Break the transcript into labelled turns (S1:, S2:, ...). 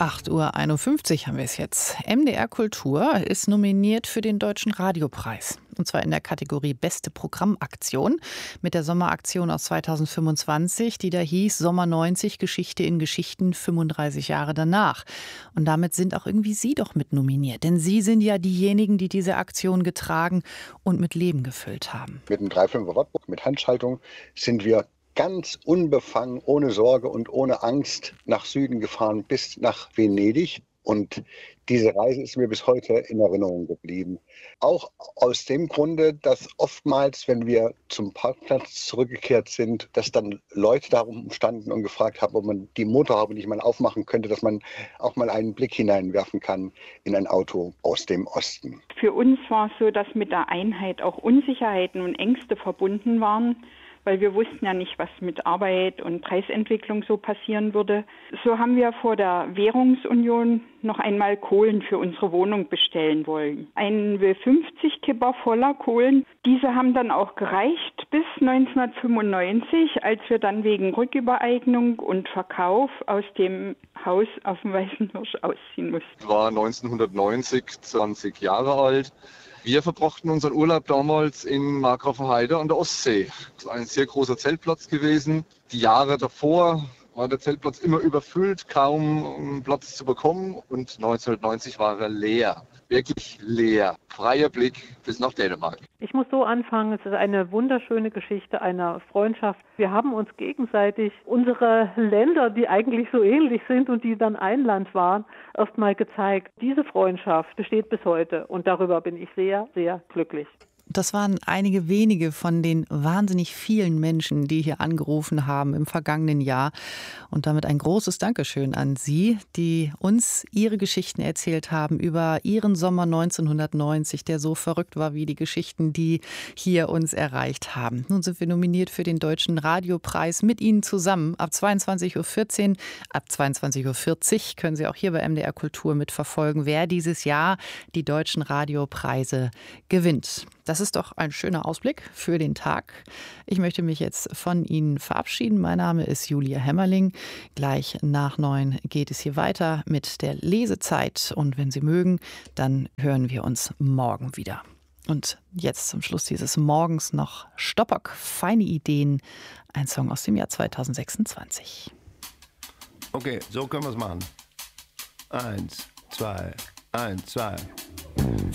S1: 8:51 Uhr haben wir es jetzt. MDR Kultur ist nominiert für den Deutschen Radiopreis. Und zwar in der Kategorie Beste Programmaktion mit der Sommeraktion aus 2025, die da hieß Sommer 90, Geschichte in Geschichten, 35 Jahre danach. Und damit sind auch irgendwie Sie doch mit nominiert. Denn Sie sind ja diejenigen, die diese Aktion getragen und mit Leben gefüllt haben.
S2: Mit einem 3,5er Wattbuch, mit Handschaltung sind wir ganz unbefangen, ohne Sorge und ohne Angst nach Süden gefahren bis nach Venedig. Und diese Reise ist mir bis heute in Erinnerung geblieben. Auch aus dem Grunde, dass oftmals, wenn wir zum Parkplatz zurückgekehrt sind, dass dann Leute darum standen und gefragt haben, ob man die Motorhaube nicht mal aufmachen könnte, dass man auch mal einen Blick hineinwerfen kann in ein Auto aus dem Osten.
S3: Für uns war es so, dass mit der Einheit auch Unsicherheiten und Ängste verbunden waren, weil wir wussten ja nicht, was mit Arbeit und Preisentwicklung so passieren würde. So haben wir vor der Währungsunion noch einmal Kohlen für unsere Wohnung bestellen wollen. Einen W50-Kipper voller Kohlen. Diese haben dann auch gereicht bis 1995, als wir dann wegen Rückübereignung und Verkauf aus dem Haus auf dem Weißen Hirsch ausziehen mussten.
S4: Ich war 1990 20 Jahre alt. Wir verbrachten unseren Urlaub damals in Markgrafenheide an der Ostsee. Das ist ein sehr großer Zeltplatz gewesen. Die Jahre davor war der Zeltplatz immer überfüllt, kaum Platz zu bekommen. Und 1990 war er leer, wirklich leer. Freier Blick bis nach Dänemark.
S5: Ich muss so anfangen, es ist eine wunderschöne Geschichte einer Freundschaft. Wir haben uns gegenseitig unsere Länder, die eigentlich so ähnlich sind und die dann ein Land waren, erstmal gezeigt. Diese Freundschaft besteht bis heute und darüber bin ich sehr, sehr glücklich.
S1: Das waren einige wenige von den wahnsinnig vielen Menschen, die hier angerufen haben im vergangenen Jahr. Und damit ein großes Dankeschön an Sie, die uns Ihre Geschichten erzählt haben über Ihren Sommer 1990, der so verrückt war wie die Geschichten, die hier uns erreicht haben. Nun sind wir nominiert für den Deutschen Radiopreis mit Ihnen zusammen. Ab 22:14 Uhr, ab 22:40 Uhr können Sie auch hier bei MDR Kultur mitverfolgen, wer dieses Jahr die Deutschen Radiopreise gewinnt. Das ist doch ein schöner Ausblick für den Tag. Ich möchte mich jetzt von Ihnen verabschieden. Mein Name ist Julia Hämmerling. Gleich nach 9 geht es hier weiter mit der Lesezeit. Und wenn Sie mögen, dann hören wir uns morgen wieder. Und jetzt zum Schluss dieses Morgens noch Stoppock, feine Ideen. Ein Song aus dem Jahr 2026.
S6: Okay, so können wir es machen. 1, 2, 1, 2.